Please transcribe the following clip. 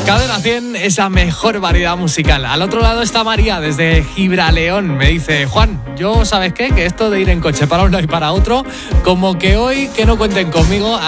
Cadena 100 es la mejor variedad musical. Al otro lado está María desde Gibraleón. Me dice: Juan, yo, ¿sabes qué? Que esto de ir en coche para un lado y para otro, como que hoy que no cuenten conmigo.